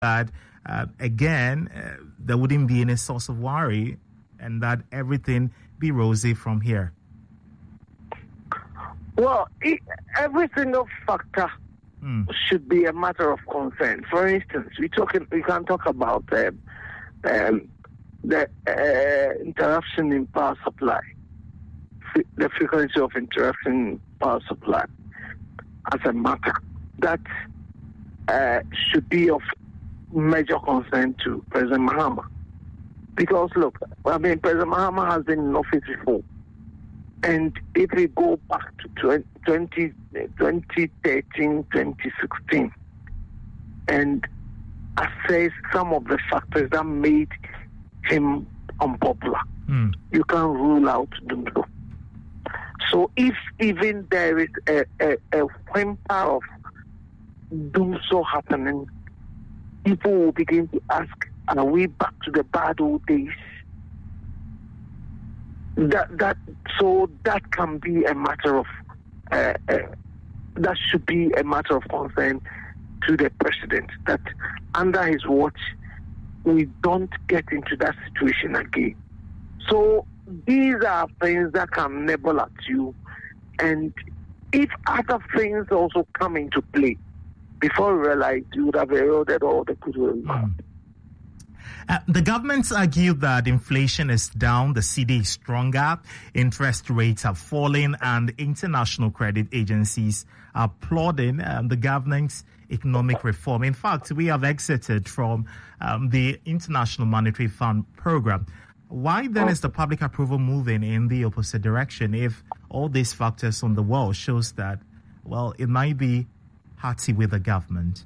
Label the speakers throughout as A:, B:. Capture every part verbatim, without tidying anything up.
A: that, uh, again, uh, there wouldn't be any source of worry and that everything be rosy from here?
B: Well, it, every single factor mm. should be a matter of concern. For instance, we talk, we can talk about uh, um, the uh, interruption in power supply, f- the frequency of interruption in power supply as a matter that uh, should be of major concern to President Mahama. Because, look, I mean, President Mahama has been in office before. And if we go back to twenty thirteen, twenty sixteen, and assess some of the factors that made him unpopular, mm. you can rule out Dumso. So if even there is a, a, a whimper of Dumso happening, people will begin to ask, are we back to the bad old days? That that so that can be a matter of uh, uh, that should be a matter of concern to the president, that under his watch we don't get into that situation again. So these are things that can nibble at you, and if other things also come into play, before you realize, you would have eroded all the goodwill. Mm.
A: Uh, the government's argued that inflation is down, the C D is stronger, interest rates are falling, and international credit agencies are applauding um, the government's economic reform. In fact, we have exited from um, the International Monetary Fund program. Why then is the public approval moving in the opposite direction if all these factors on the wall shows that, well, it might be hearty with the government?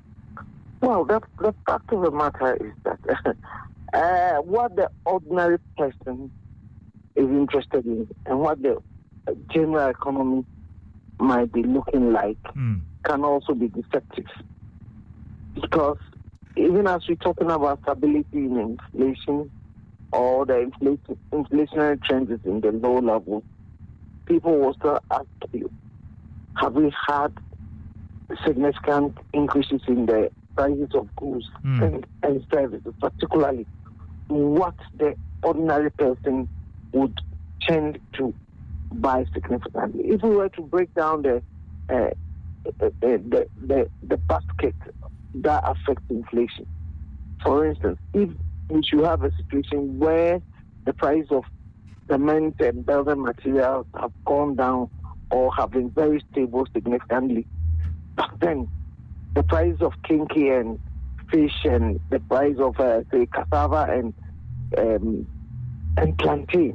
B: Well, the, the fact of the matter is that uh, what the ordinary person is interested in and what the general economy might be looking like mm. can also be deceptive. Because even as we're talking about stability in inflation or the inflation, inflationary trends is in the low level, people will still ask you, have we had significant increases in the prices of goods mm. and, and services, particularly what the ordinary person would tend to buy significantly. If we were to break down the uh, the, the the basket that affects inflation, for instance, if we should have a situation where the price of cement and building materials have gone down or have been very stable significantly, but then the price of kinky and fish and the price of, uh, say, cassava and um, and plantain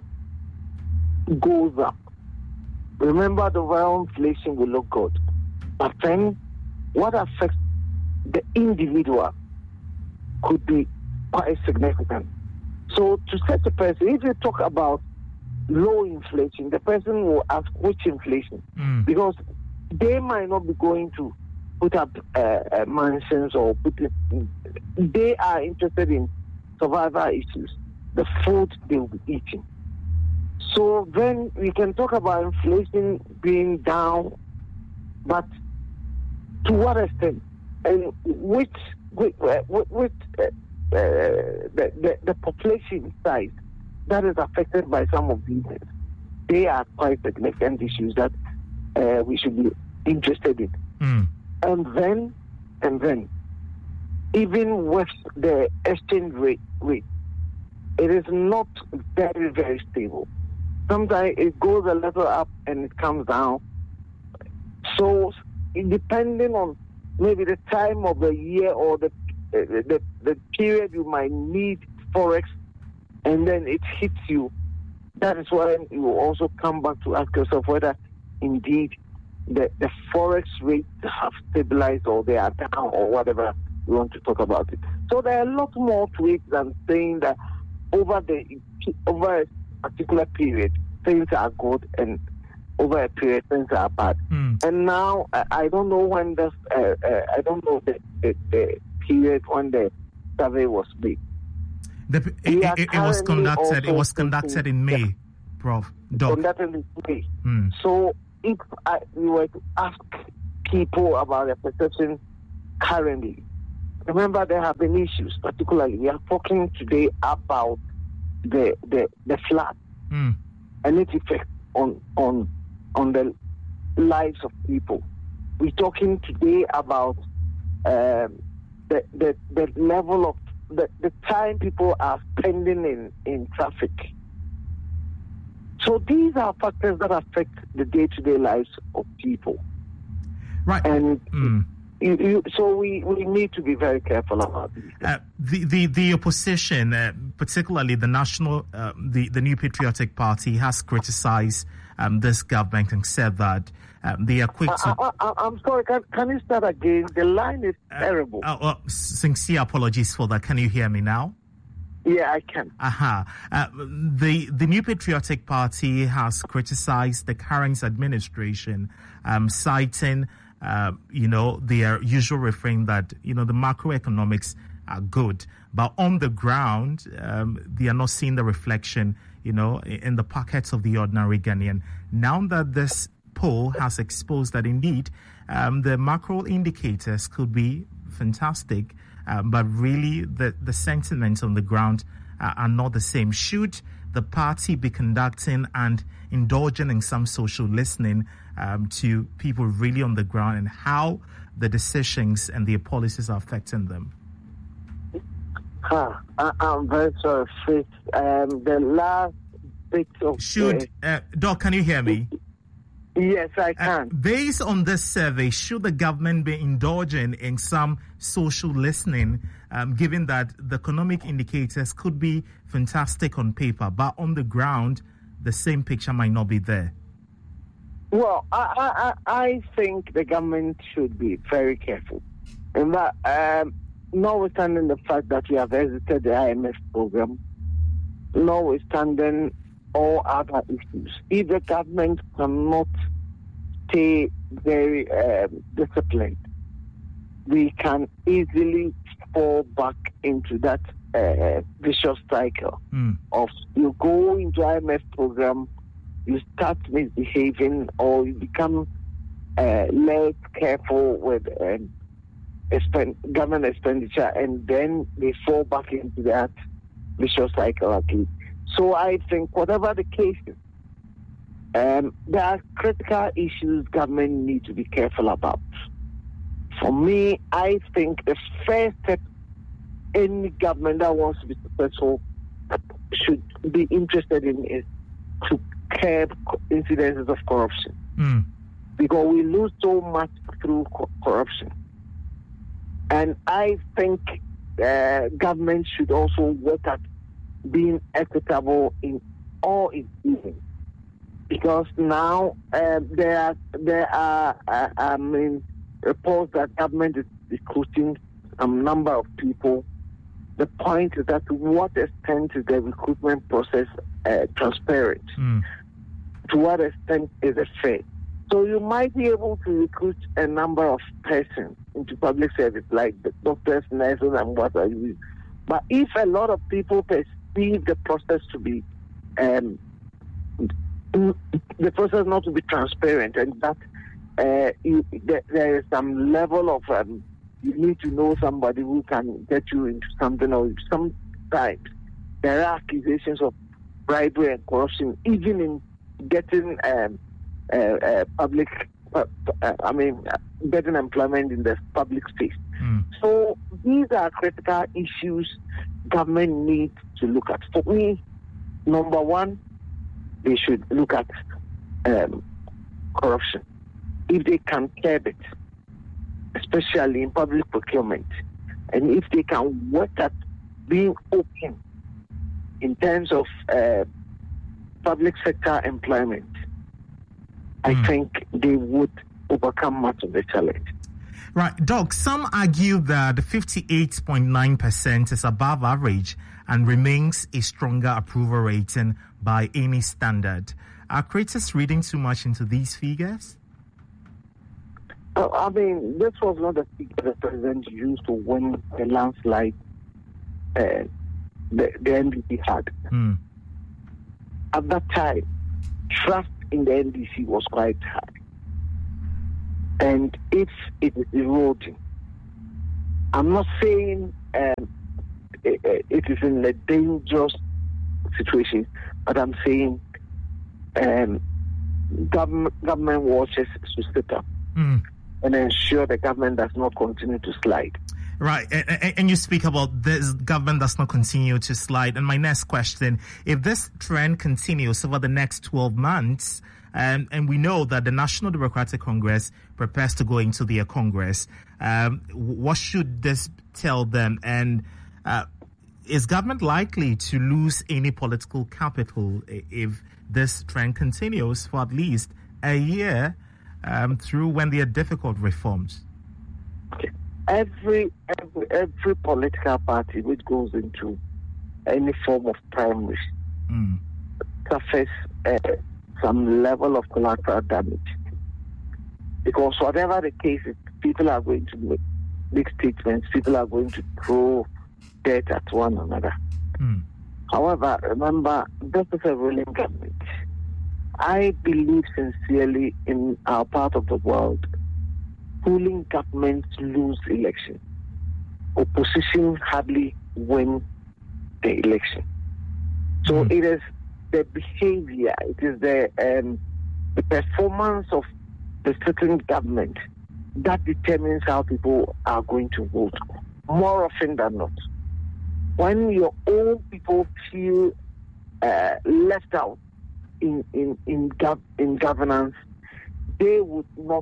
B: goes up. Remember, the overall inflation will look good. But then what affects the individual could be quite significant. So to such a person, if you talk about low inflation, the person will ask which inflation? Mm. Because they might not be going to put up uh, uh, mansions or put it, they are interested in survival issues, the food they will be eating. So then we can talk about inflation being down, but to what extent and which which, uh, which uh, uh, the, the the population size that is affected by some of these things, they are quite significant issues that uh, we should be interested in. Mm. And then, and then, even with the exchange rate, rate, it is not very, very stable. Sometimes it goes a little up and it comes down. So, depending on maybe the time of the year or the uh, the, the period you might need Forex, and then it hits you, that is when you will also come back to ask yourself whether indeed the, the Forex rates have stabilized or they are down or whatever you want to talk about it. So there are a lot more to it than saying that over the over a particular period things are good and over a period things are bad. Mm. And now I, I don't know when this uh, uh, I don't know the, the, the period when the survey was made.
A: The, it, it, it was conducted. It was conducted in May, yeah. Prof Doc.
B: Conducted in May. Mm. So if I, we were to ask people about their perception currently, remember there have been issues, particularly we are talking today about the the, the flood
A: mm.
B: and its effect on, on, on the lives of people. We're talking today about um, the, the, the level of the, the time people are spending in, in traffic. So these are factors that affect the day-to-day lives of people.
A: Right.
B: And
A: mm.
B: you, you, so we, we need to be very careful about this.
A: Uh, the, the, the opposition, uh, particularly the National, uh, the, the New Patriotic Party, has criticized um, this government and said that um, they are quick to...
B: I, I, I'm sorry, can, can you start again? The line is
A: uh,
B: terrible.
A: Uh, uh, sincere apologies for that. Can you hear me now?
B: Yeah, I can.
A: Aha. Uh-huh. Uh, the the New Patriotic Party has criticized the current administration, um, citing, uh, you know, their usual refrain that, you know, the macroeconomics are good, but on the ground, um, they are not seeing the reflection, you know, in the pockets of the ordinary Ghanaian. Now that this poll has exposed that indeed um, the macro indicators could be fantastic, Uh, but really, the, the sentiments on the ground uh, are not the same. Should the party be conducting and indulging in some social listening um, to people really on the ground and how the decisions and their policies are affecting them?
B: Huh. I, I'm very sorry, Fritz. Um, the last bit of...
A: Should, uh, Doc, can you hear me?
B: Yes, I can.
A: Uh, based on this survey, should the government be indulging in some social listening, um, given that the economic indicators could be fantastic on paper, but on the ground, the same picture might not be there?
B: Well, I, I, I think the government should be very careful. In that, um, notwithstanding the fact that we have exited the I M F program, notwithstanding all other issues, if the government cannot stay very um, disciplined, we can easily fall back into that uh, vicious cycle
A: mm.
B: of you go into I M F program, you start misbehaving, or you become uh, less careful with um, expend- government expenditure, and then they fall back into that vicious cycle again. So I think whatever the case is, um, there are critical issues government need to be careful about. For me, I think the first step any government that wants to be successful should be interested in is to curb incidences of corruption.
A: Mm.
B: Because we lose so much through co- corruption. And I think uh, government should also work at being equitable in all its dealings, because now uh, there are there are uh, I mean reports that government is recruiting a number of people. The point is that to what extent is the recruitment process uh, transparent?
A: Mm.
B: To what extent is it fair? So you might be able to recruit a number of persons into public service, like the doctors, nurses, and what are you. But if a lot of people perceive the process to be um, the process not to be transparent, and that uh, you, there, there is some level of um, you need to know somebody who can get you into something, or sometimes there are accusations of bribery and corruption, even in getting um, uh, uh, public, uh, uh, I mean, uh, getting employment in the public space.
A: Mm.
B: So these are critical issues government needs to look at. For me, number one, they should look at um, corruption. If they can curb it, especially in public procurement, and if they can work at being open in terms of uh, public sector employment, I mm. think they would overcome much of the challenge.
A: Right, Doc, some argue that fifty-eight point nine percent is above average and remains a stronger approval rating by any standard. Are critics reading too much into these figures?
B: Uh, I mean, this was not the figure the president used to win the landslide uh, the, the N D C had.
A: Mm.
B: At that time, trust in the N D C was quite high. And if it is eroding, I'm not saying um, it, it is in a dangerous situation, but I'm saying um, government, government watchers should step up mm. and ensure the government does not continue to slide.
A: Right, and, and you speak about this government does not continue to slide. And my next question, if this trend continues over the next twelve months, um, and we know that the National Democratic Congress prepares to go into their Congress, um, what should this tell them? And uh, is government likely to lose any political capital if this trend continues for at least a year um, through when there are difficult reforms?
B: Okay. Every, every every political party which goes into any form of primaries mm. suffers uh, some level of collateral damage. Because whatever the case is, people are going to make, make statements, people are going to throw dirt at one another. Mm. However, remember, this is a ruling government. I believe sincerely in our part of the world, ruling governments lose election. Opposition hardly win the election. So mm. it is the behavior, it is the um, the performance of the sitting government that determines how people are going to vote more often than not. When your own people feel uh, left out in in in, gov- in governance, they would not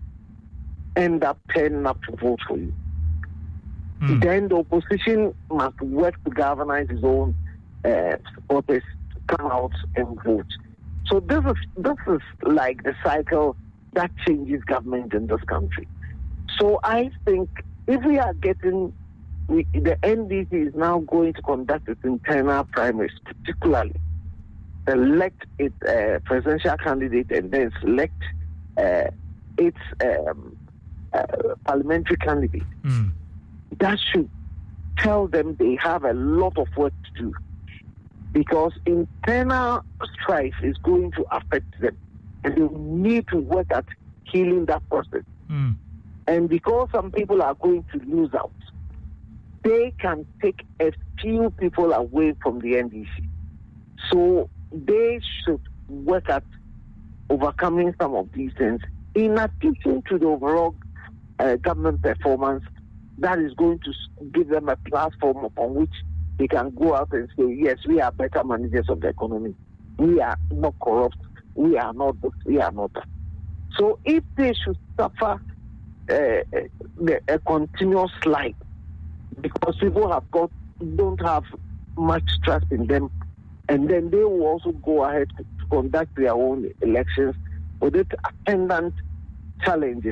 B: end up turning up to vote for you. Mm. Then the opposition must work to galvanize his own uh, supporters to come out and vote. So this is this is like the cycle that changes government in this country. So I think if we are getting, we, the N D C is now going to conduct its internal primaries, particularly elect its uh, presidential candidate and then select uh, its um, Uh, parliamentary candidate. Mm. That should tell them they have a lot of work to do, because internal strife is going to affect them and they need to work at healing that process. Mm. And because some people are going to lose out, they can take a few people away from the N D C. So they should work at overcoming some of these things in addition to the overall Uh, government performance that is going to give them a platform upon which they can go out and say, yes, we are better managers of the economy. We are not corrupt. We are not this, we are not that. So if they should suffer uh, the, a continuous slide because people have got don't have much trust in them, and then they will also go ahead to conduct their own elections with its attendant challenges,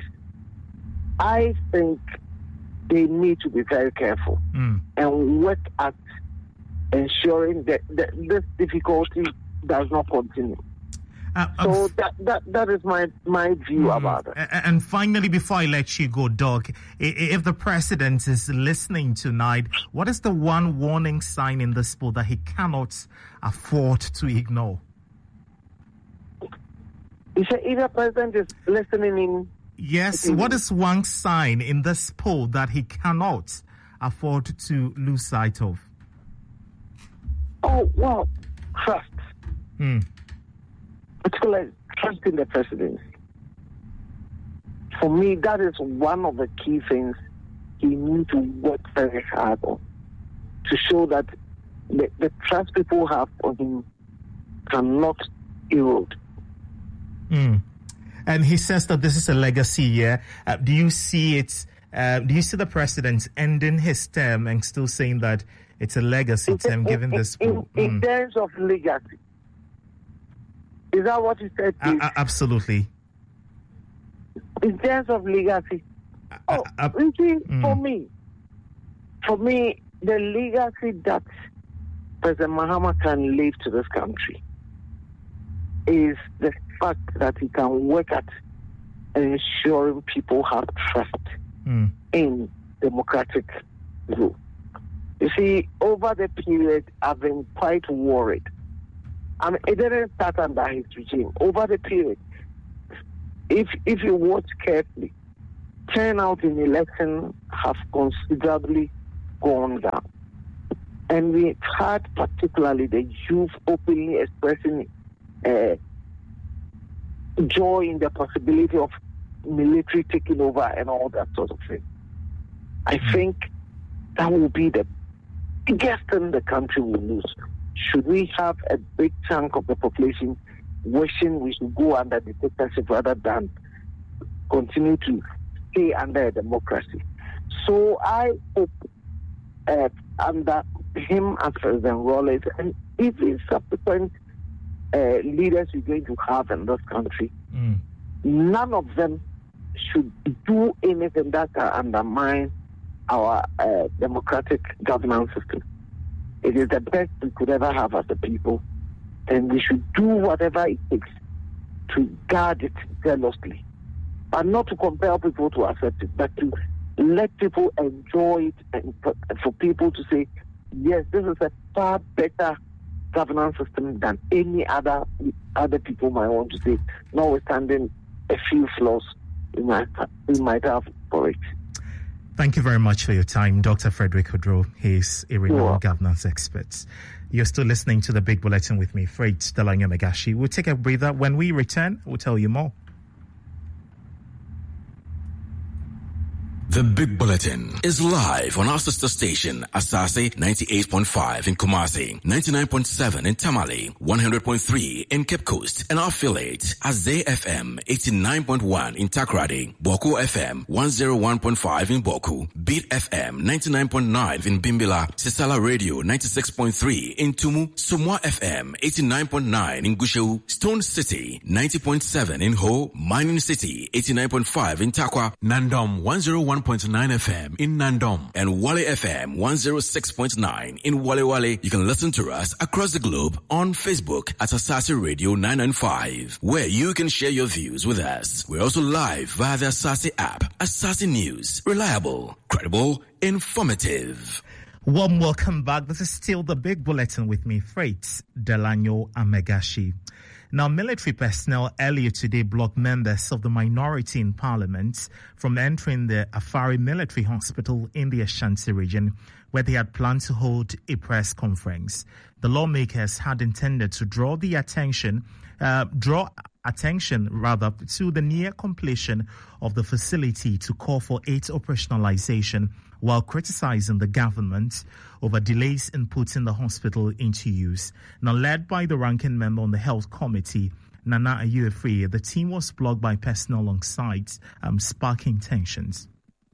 B: I think they need to be very careful mm. and work at ensuring that, that this difficulty does not continue. Uh, so um, that, that that is my, my view mm, about it.
A: And finally, before I let you go, Doc, if the president is listening tonight, what is the one warning sign in this poll that he cannot afford to ignore?
B: You say if the president is listening in...
A: Yes, what is one sign in this poll that he cannot afford to lose sight of?
B: Oh, well, trust.
A: Hmm.
B: Particularly trust in the presidency. For me, that is one of the key things he needs to work very hard on, to show that the, the trust people have on him cannot erode.
A: Hmm. And he says that this is a legacy year. Uh, do you see it? Uh, do you see the president ending his term and still saying that it's a legacy in, term,
B: in,
A: given
B: in,
A: this?
B: In, in
A: mm.
B: terms of legacy, is that what you said?
A: Uh, uh, absolutely.
B: In terms of legacy,
A: uh,
B: oh,
A: uh,
B: you see,
A: mm.
B: for me, for me, the legacy that President Mahama can leave to this country is the fact that he can work at ensuring people have trust mm. in democratic rule. You see, over the period, I've been quite worried. I mean, it didn't start under his regime. Over the period, if if you watch carefully, turnout in election have considerably gone down. And we've had particularly the youth openly expressing uh, joy in the possibility of military taking over and all that sort of thing. I think that will be the biggest thing the country will lose. Should we have a big chunk of the population wishing we should go under dictatorship rather than continue to stay under a democracy? So I hope uh, under him as President Rawlings and even subsequent uh, leaders we're going to have in this country, mm. none of them should do anything that can undermine our uh, democratic governance system. It is the best we could ever have as a people, and we should do whatever it takes to guard it jealously, but not to compel people to accept it, but to let people enjoy it, and for, for people to say, yes, this is a far better governance system than any other other people might want to say, notwithstanding a few flaws we might, we might have for it.
A: Thank you very much for your time, Doctor Frederick Odro. He's a renowned governance expert. You're still listening to the Big Bulletin with me, Fred Delanyo Megashi. We'll take a breather. When we return, we'll tell you more.
C: The Big Bulletin is live on our sister station, Asase ninety-eight point five in Kumasi, ninety-nine point seven in Tamale, one hundred point three in Cape Coast, and our affiliate, Azay F M eighty-nine point one in Takoradi, Boku F M one oh one point five in Boku, Beat F M ninety-nine point nine in Bimbila, Sisala Radio ninety-six point three in Tumu, Sumwa F M eighty-nine point nine in Gusheu, Stone City ninety point seven in Ho, Mining City eighty-nine point five in Takwa, Nandom one oh one point nine F M in Nandom, and Wale F M one oh six point nine in Wale Wale. You can listen to us across the globe on Facebook at Asase Radio nine ninety-five, where you can share your views with us. We're also live via the Asase app. Asase News, reliable, credible, informative.
A: Warm welcome back. This is still the Big Bulletin with me, Fred Delanyo Megashi. Now, military personnel earlier today blocked members of the minority in parliament from entering the Afari Military Hospital in the Ashanti region, where they had planned to hold a press conference. The lawmakers had intended to draw the attention, uh, draw attention rather, to the near completion of the facility to call for its operationalization, while criticizing the government over delays in putting the hospital into use. Now, led by the ranking member on the Health Committee, Nana Ayuefree, the team was blocked by personnel alongside, um, sparking tensions.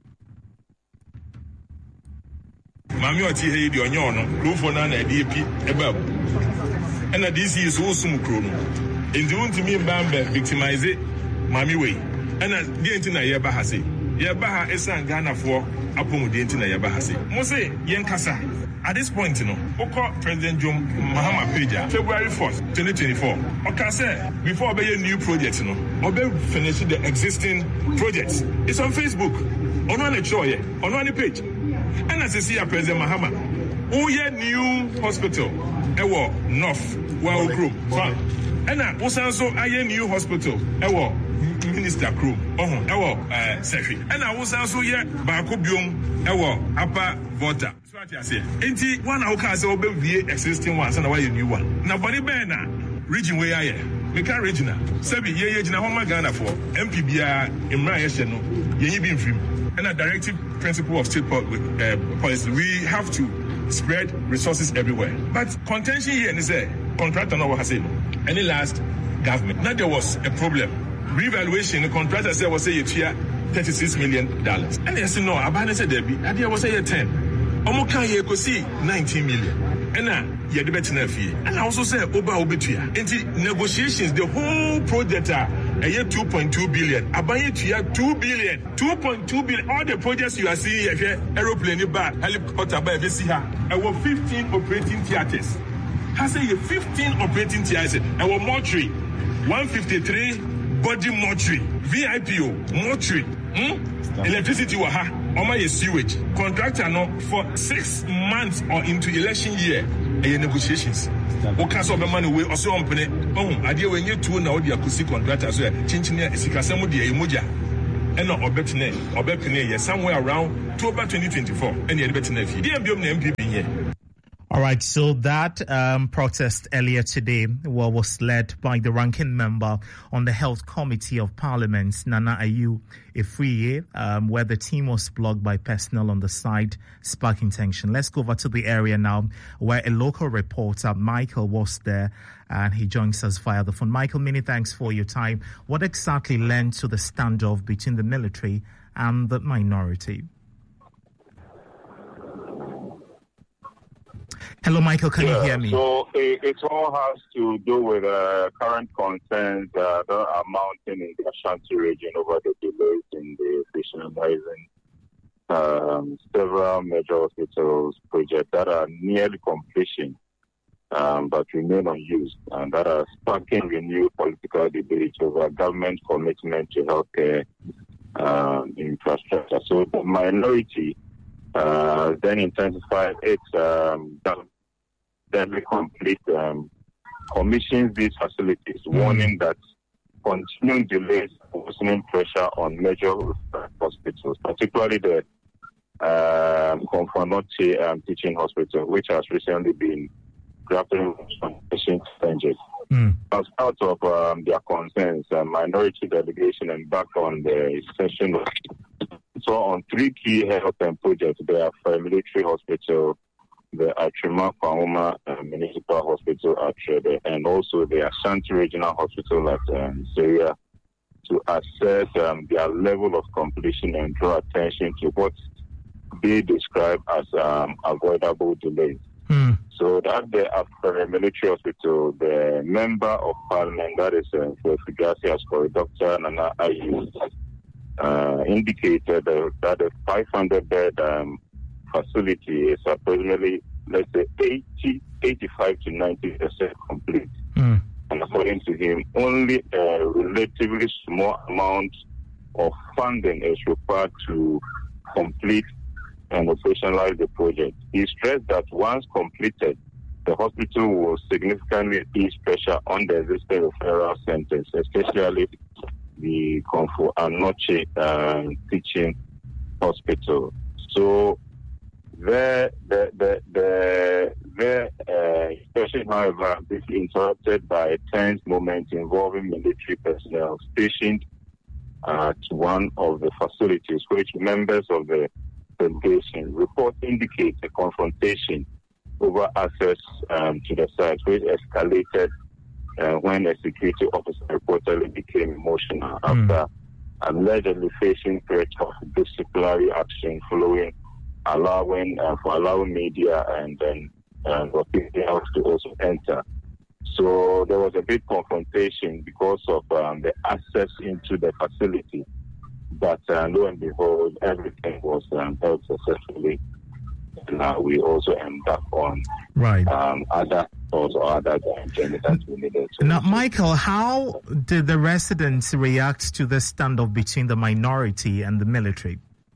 D: Mami oti he di onyo no rufo na na D P eba and D C is so sum kro no enti wontimi mbambe victimize mami we and the enti na ye ba ha se ye ba ha esan Ghana fo apomudi enti na ye ba ha se mo se yen kasa at this point you know oko President John Mahama Peja February fourth twenty twenty-four oka say before obey new project you know obey finish the existing projects. It's on Facebook ono na choye ono na page. And as I see a President Mahama, who ye new hospital, ewo North, well group, fine. And now, also a new hospital, ewo Minister Crew, oh, ewo Sefi. And now, also ye Bakubium, ewo Upper Volta. That's what I say. Enti one of us will be existing ones and away a new one. Now, Bonnie Bena, region where I am. We can't regional. Sebi ye ye jina homa Ghana for M P B A Imra Yesheno, ye been free. And a directive principle of state uh, policy, we have to spread resources everywhere. But contention here is a contractor no has said any last government. Now there was a problem. Revaluation, the contractor said was say thirty-six million dollars. And they said no, Abane said there be idea was say ten. Omoka ye go see nineteen million. And now you debate na fee. And I also say Oba Obetua. And negotiations, the whole project are a year two point two billion. Abanye to two billion. two point two billion. All the projects you are seeing here, aeroplane bar, helicopter bar, you see here. I want fifteen operating theaters. I say fifteen operating theaters. I want mortuary. one fifty-three body mortuary. V I P O mortuary. Hmm? Electricity waha. Oma ye sewage. Contractor no for six months or into election year. A negotiations. Oka so be man we also ompene. Oh, ade we nye two na odi akusi contractor so chinchinia esikasemu de emoja. and no obetine obepine somewhere around October twenty twenty-four and the betine fi D M B M P P here.
A: All right, so that um, protest earlier today well, was led by the ranking member on the Health Committee of Parliament, Nana Ayu Efriye, um, where the team was blocked by personnel on the side, sparking tension. Let's go over to the area now, where a local reporter, Michael, was there, and he joins us via the phone. Michael, many thanks for your time. What exactly led to the standoff between the military and the minority? Hello, Michael. Can
E: yeah,
A: you hear me?
E: So it, it all has to do with uh, current concerns uh, that are mounting in the Ashanti region over the delays in the operationalizing um, several major hospitals projects that are nearly completion, um, but remain unused, and that are sparking renewed political debate over government commitment to healthcare um, infrastructure. So the minority uh, then intensified its um, then we complete um, commissions these facilities, mm. warning that continuing delays worsening pressure on major hospitals, particularly the um, Konfanoche um, Teaching Hospital, which has recently been grappling with some patient challenges. Mm. As part of um, their concerns, a minority delegation embarked on the session so on three key health and projects. They are for a military hospital, the Atrima Kwahoma uh, Municipal Hospital at Trebe, and also the Ashanti Regional Hospital at um, Syria, to assess um, their level of completion and draw attention to what they describe as um, avoidable delays. Mm. So that the after military hospital, the member of parliament, that is uh, for Figasi, as for Doctor Nana Ayu, uh, indicated uh, that a five hundred bed um, facility is approximately, let's say, eighty, eighty-five to ninety percent complete. Mm. And according to him, only a relatively small amount of funding is required to complete and operationalize the project. He stressed that once completed, the hospital will significantly ease pressure on the existing referral centers, especially the Konfanoche uh, Teaching Hospital. So the the the the, the uh, session, however, is interrupted by a tense moment involving military personnel stationed at one of the facilities, which members of the delegation report indicate a confrontation over access um, to the site, which escalated uh, when a security officer reportedly became emotional mm. after allegedly facing threat of disciplinary action following allowing uh, for allowing media and then uh, for people else to also enter. So there was a big confrontation because of um, the access into the facility. But uh, lo and behold, everything was um, held successfully. And now we also embark on right. um, other thoughts or other agenda that we needed to.
A: Now, Michael, how did the residents react to the standoff between the minority and the military?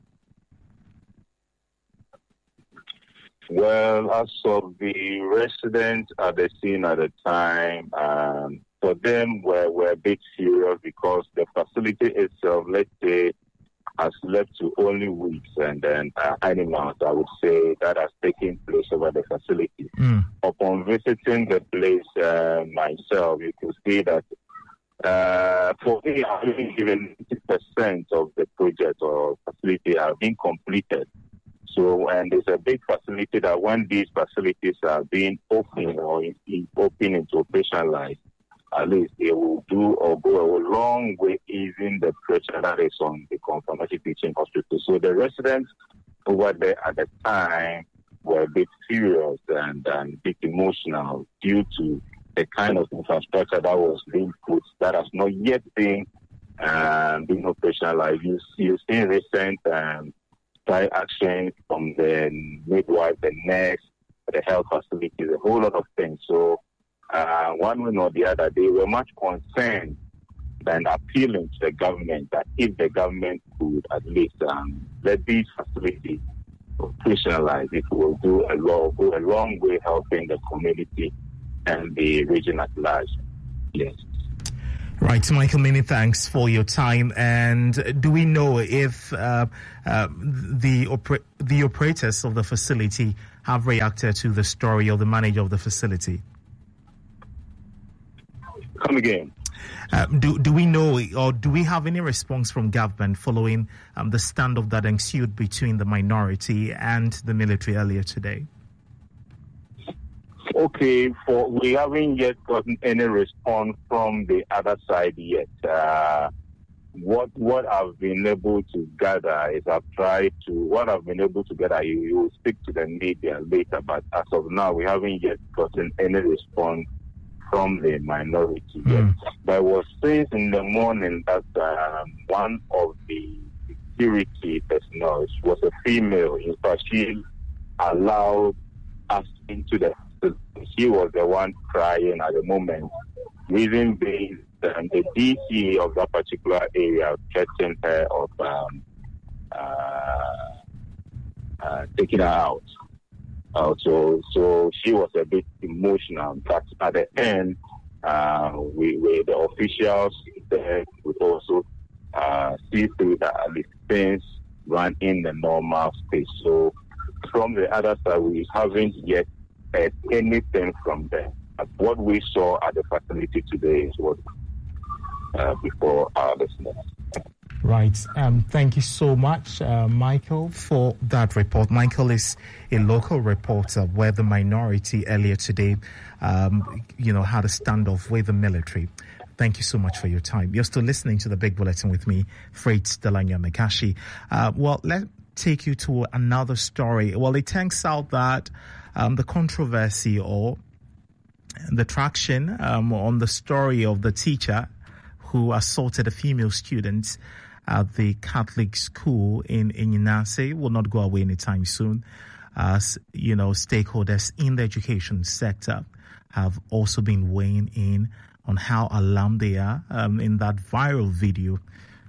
E: Well, as of the residents at the scene at the time, um, for them, we're, we're a bit serious because the facility itself, let's say, has left to only weeds and then uh, animals, I would say, that has taken place over the facility. Mm. Upon visiting the place uh, myself, you can see that uh, for me, I've been given ninety percent of the project or facility have been completed. So, and it's a big facility that when these facilities are being opened or in, in, open into operationalized, at least they will do or go a long way easing the pressure that is on the Konfanoche Teaching Hospital. So the residents over there at the time were a bit serious and, and a bit emotional due to the kind of infrastructure that was being put that has not yet been uh, being operationalized. You, you see recent um, strike action from the midwife, the nurse, the health facilities, a whole lot of things. So uh, one way or the other, they were much concerned and appealing to the government that if the government could at least um, let these facilities operationalize, it will do a lot, go a long way helping the community and the region at large. Yes.
A: Right, Michael, many thanks for your time. And do we know if uh, uh, the oper- the operators of the facility have reacted to the story of the manager of the facility?
E: Come again.
A: Uh, do do we know, or do we have any response from government following um, the standoff that ensued between the minority and the military earlier today?
E: Okay, for we haven't yet gotten any response from the other side yet. Uh, what what I've been able to gather is I've tried to what I've been able to gather. You, you will speak to the media later, but as of now, we haven't yet gotten any response from the minority mm. yet. But it was said in the morning that um, one of the security personnel was a female. In fact, she allowed us into the She was the one crying at the moment. Reason being that the D C of that particular area threatened her of um, uh, uh, taking her out. Uh, so, so she was a bit emotional. In fact, at the end, uh, we, we the officials there would also uh, see through that at least things run in the normal space. So, from the other side, we haven't yet heard anything from them. But what we saw at the facility today is what uh, before our listeners.
A: Right. Um, thank you so much, uh, Michael, for that report. Michael is a local reporter where the minority earlier today, um, you know, had a standoff with the military. Thank you so much for your time. You're still listening to the Big Bulletin with me, Freight Delanya Mekashi. Uh, well, let's take you to another story. Well, it turns out that um, the controversy or the traction um, on the story of the teacher who assaulted a female student at the Catholic school in Enyinase will not go away anytime soon. As you know, stakeholders in the education sector have also been weighing in on how alarmed they are um, in that viral video.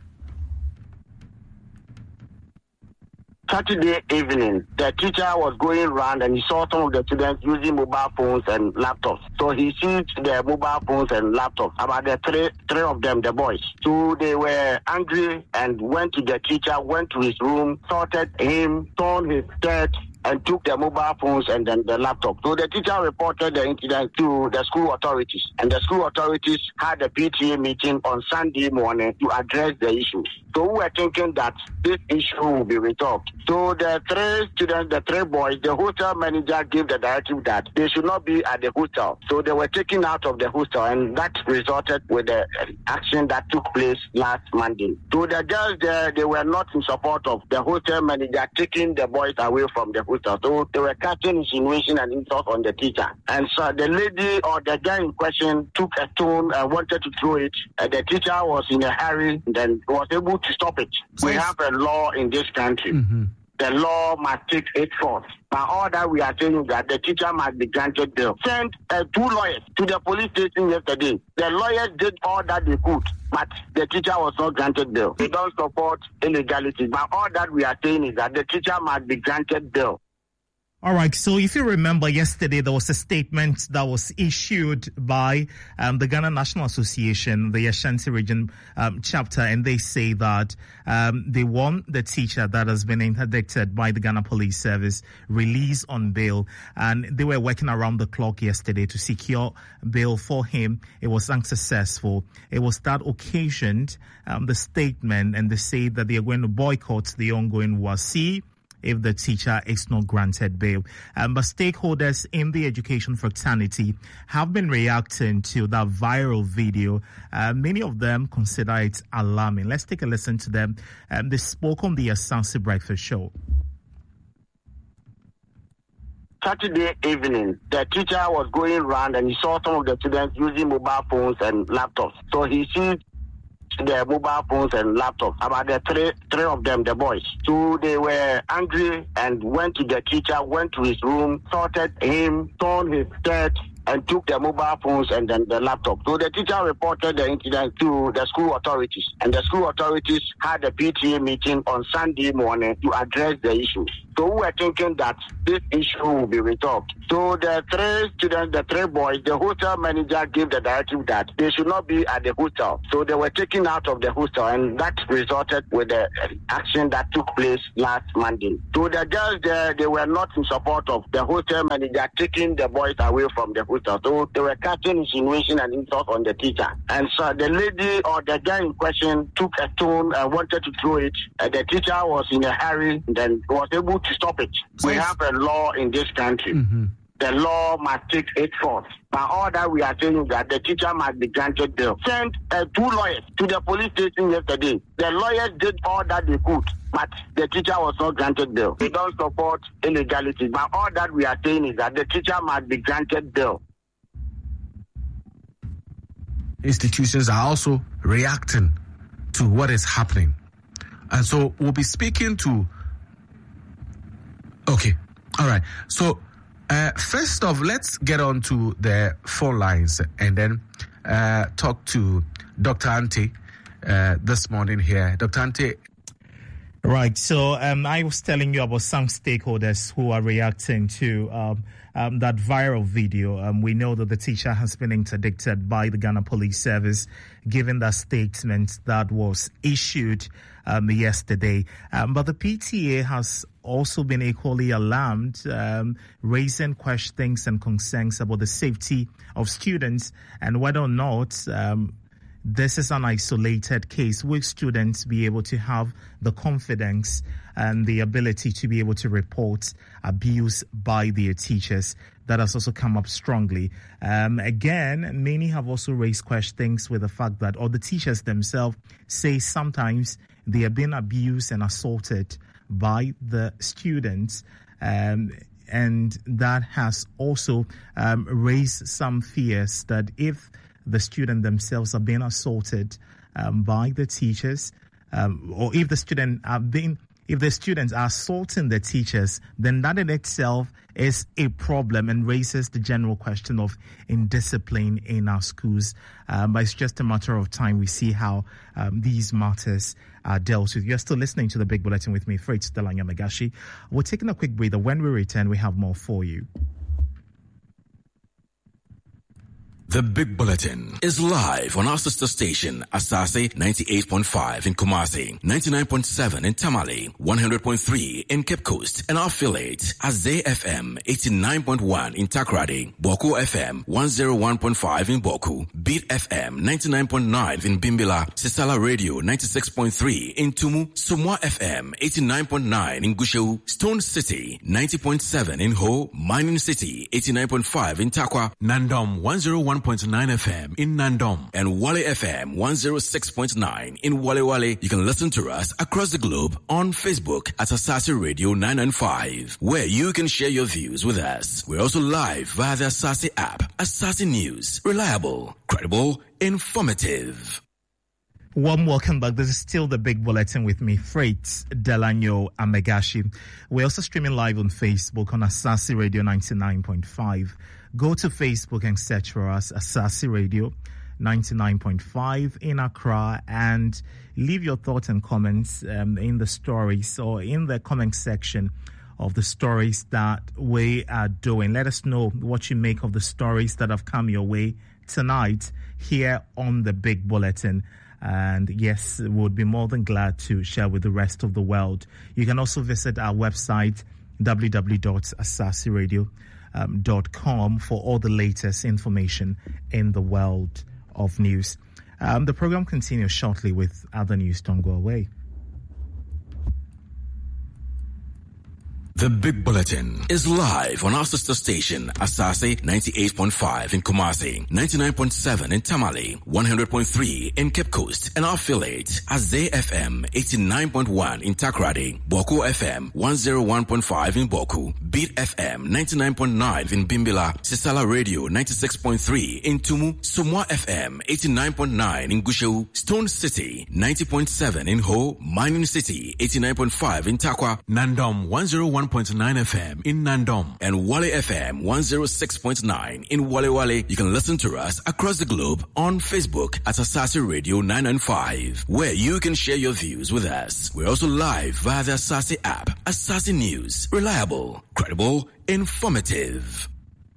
F: Saturday evening, the teacher was going around and he saw some of the students using mobile phones and laptops. So he seized their mobile phones and laptops, about the three, three of them, the boys. So they were angry and went to the teacher, went to his room, assaulted him, torn his shirt, and took the mobile phones and then the laptop. So the teacher reported the incident to the school authorities, and the school authorities had a P T A meeting on Sunday morning to address the issue. So we were thinking that this issue will be resolved. So the three students, the three boys, the hostel manager gave the directive that they should not be at the hostel. So they were taken out of the hostel, and that resulted with the action that took place last Monday. So the girls there, they were not in support of the hostel manager taking the boys away from the hostel. So they were casting insinuation and insult on the teacher. And so the lady or the guy in question took a stone and wanted to throw it. And the teacher was in a hurry, then was able to stop it. So we have a law in this country. Mm-hmm. The law must take its course. But all that we are saying is that the teacher must be granted bail. Sent uh, two lawyers to the police station yesterday. The lawyers did all that they could, but the teacher was not granted bail. They don't support illegality. But all that we are saying is that the teacher must be granted bail.
A: All right. So if you remember yesterday, there was a statement that was issued by um, the Ghana National Association, the Ashanti Region um, chapter, and they say that um, they want the teacher that has been interdicted by the Ghana Police Service released on bail. And they were working around the clock yesterday to secure bail for him. It was unsuccessful. It was that occasioned um, the statement, and they say that they are going to boycott the ongoing W A S I if the teacher is not granted bail. Um, but stakeholders in the education fraternity have been reacting to that viral video. Uh, many of them consider it alarming. Let's take a listen to them. Um, they spoke on the Asante Breakfast Show.
F: Saturday evening, the teacher was going around and he saw some of the students using mobile phones and laptops. So he seized their mobile phones and laptops, about the three, three of them, the boys. So they were angry and went to the teacher, went to his room, assaulted him, torn his shirt, and took the mobile phones and then the laptop. So the teacher reported the incident to the school authorities, and the school authorities had a P T A meeting on Sunday morning to address the issue. So we were thinking that this issue will be resolved. So the three students, the three boys, the hotel manager gave the directive that they should not be at the hostel. So they were taken out of the hostel, and that resulted with the action that took place last Monday. So the girls there, they were not in support of the hotel manager taking the boys away from the hostel. So they were casting insinuation and insult on the teacher. And so the lady or the guy in question took a stone and wanted to throw it. And the teacher was in a hurry, then was able to stop it. So we have a law in this country. Mm-hmm. The law must take its force. But all that we are saying is that the teacher must be granted bail. Sent uh, two lawyers to the police station yesterday. The lawyers did all that they could, but the teacher was not granted bail. We don't support illegality. But all that we are saying is that the teacher must be granted bail.
G: Institutions are also reacting to what is happening. And so we'll be speaking to... Okay, all right. So uh, first off, let's get on to the phone lines and then uh, talk to Doctor Ante uh, this morning here. Doctor Ante.
A: Right. So um, I was telling you about some stakeholders who are reacting to um, um, that viral video. Um, we know that the teacher has been interdicted by the Ghana Police Service, given that statement that was issued um, yesterday. Um, but the P T A has also been equally alarmed, um, raising questions and concerns about the safety of students and whether or not um, this is an isolated case. Will students be able to have the confidence and the ability to be able to report abuse by their teachers? That has also come up strongly. Um, again, many have also raised questions with the fact that, or the teachers themselves say sometimes they are being abused and assaulted by the students. Um, and that has also um, raised some fears that if the student themselves are being assaulted um, by the teachers, um, or if the student are being, if the students are assaulting the teachers, then that in itself is a problem and raises the general question of indiscipline in our schools. Um, but it's just a matter of time we see how um, these matters are dealt with. You're still listening to the Big Bulletin with me, Fred Delanya Megashi. We're taking a quick breather. When we return, we have more for you.
C: The Big Bulletin is live on our sister station, Asase ninety-eight point five in Kumasi, ninety-nine point seven in Tamale, one hundred point three in Cape Coast, and our affiliate, Azay F M eighty-nine point one in Takrady, Boku F M one oh one point five in Boku, Beat F M ninety-nine point nine in Bimbila, Sisala Radio ninety-six point three in Tumu, Sumwa F M eighty-nine point nine in Gushewu, Stone City ninety point seven in Ho, Mining City eighty-nine point five in Takwa, Nandom one oh one point nine F M in Nandom, and Wale F M one oh six point nine in Wale Wale. You can listen to us across the globe on Facebook at Asase Radio nine ninety-five, where you can share your views with us. We're also live via the Asase app. Asase News, reliable, credible, informative.
A: Warm welcome back. This is still the Big Bulletin with me, Freight Delanyo Amegashi. We're also streaming live on Facebook on Asase Radio ninety-nine point five. Go to Facebook and search for us, Asase Radio ninety-nine point five in Accra, and leave your thoughts and comments um, in the stories or in the comment section of the stories that we are doing. Let us know what you make of the stories that have come your way tonight here on the Big Bulletin. And yes, we would be more than glad to share with the rest of the world. You can also visit our website, w w w dot asase radio dot com, for all the latest information in the world of news. Um, the program continues shortly with other news. Don't go away.
C: The Big Bulletin is live on our sister station, Asase ninety-eight point five in Kumasi, ninety-nine point seven in Tamale, one hundred point three in Cape Coast, and our affiliate, Azay F M eighty-nine point one in Takrady, Boku F M one oh one point five in Boku, Beat F M ninety-nine point nine in Bimbila, Sisala Radio ninety-six point three in Tumu, Sumwa F M eighty-nine point nine in Gushewu, Stone City ninety point seven in Ho, Mining City eighty-nine point five in Takwa, Nandom one oh one one point nine F M in Nandom and Wale F M one oh six point nine in Wale Wale. You can listen to us across the globe on Facebook at Asase Radio nine ninety-five, where you can share your views with us. We're also live via the Asase app. Asase News. Reliable, credible, informative.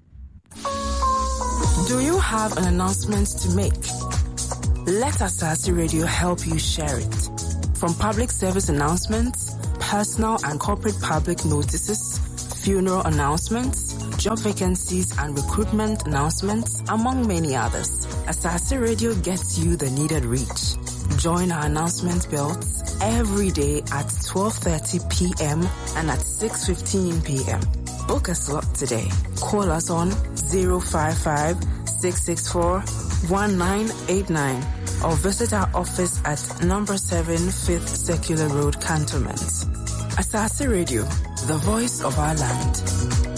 H: Do you have an announcement to make? Let Asase Radio help you share it. From public service announcements, personal and corporate public notices, funeral announcements, job vacancies and recruitment announcements, among many others, Asase Radio gets you the needed reach. Join our announcement belts every day at twelve thirty p.m. and at six fifteen p.m. Book a slot today. Call us on zero five five, six six four, one nine eight nine or visit our office at number seven Fifth Circular Road, Cantonment. Asase Radio, the voice of our land.